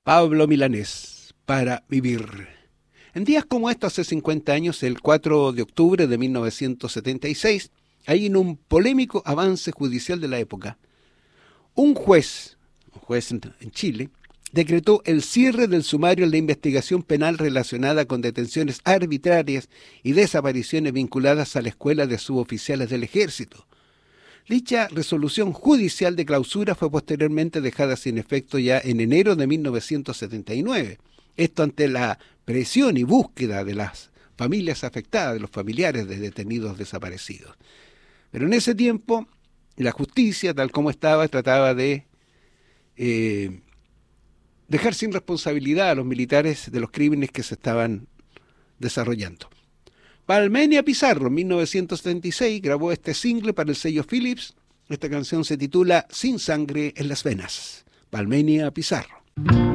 Pablo Milanés, para vivir. En días como estos, hace 50 años, el 4 de octubre de 1976, hay en un polémico avance judicial de la época, un juez en Chile, decretó el cierre del sumario en la investigación penal relacionada con detenciones arbitrarias y desapariciones vinculadas a la escuela de suboficiales del ejército. Dicha resolución judicial de clausura fue posteriormente dejada sin efecto ya en enero de 1979. Esto ante la presión y búsqueda de las familias afectadas, de los familiares de detenidos desaparecidos. Pero en ese tiempo, la justicia, tal como estaba, trataba de dejar sin responsabilidad a los militares de los crímenes que se estaban desarrollando. Palmenia Pizarro, en 1976, grabó este single para el sello Philips. Esta canción se titula Sin sangre en las venas. Palmenia Pizarro.